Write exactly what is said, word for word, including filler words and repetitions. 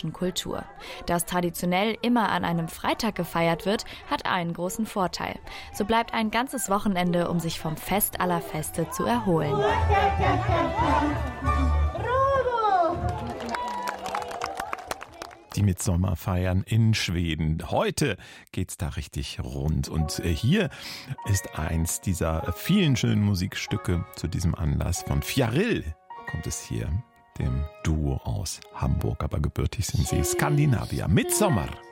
schwedischen Kultur. Dass traditionell immer an einem Freitag gefeiert wird, hat einen großen Vorteil. So bleibt ein ganzes Wochenende, um sich vom Fest aller Feste zu erholen. Die Mitsommerfeiern in Schweden. Heute geht's da richtig rund. Und hier ist eins dieser vielen schönen Musikstücke zu diesem Anlass. Von Fjarill kommt es hier, dem Duo aus Hamburg. Aber gebürtig sind sie Skandinavier. Midsommar.